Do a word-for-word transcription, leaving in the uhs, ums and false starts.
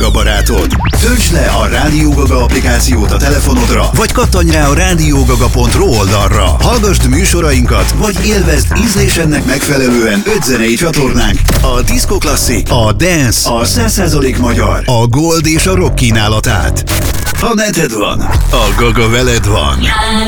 Gaga barátod. Töltsd le a Rádió Gaga applikációt a telefonodra, vagy kattanj rá a rádiógaga pont ru oldalra. Hallgasd műsorainkat, vagy élvezd ízlésednek megfelelően öt zenei csatornánk, a Disco Classic, a Dance, a száz százalék magyar, a Gold és a Rock kínálatát. Ha neted van, a Gaga veled van.